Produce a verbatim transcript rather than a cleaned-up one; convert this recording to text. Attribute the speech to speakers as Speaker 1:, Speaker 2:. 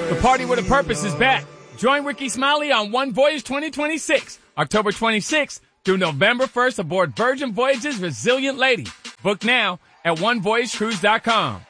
Speaker 1: The Party with a Purpose is back. Join Ricky Smiley on One Voyage twenty twenty-six, October twenty-sixth through November first aboard Virgin Voyages Resilient Lady. Book now at one voyage cruise dot com.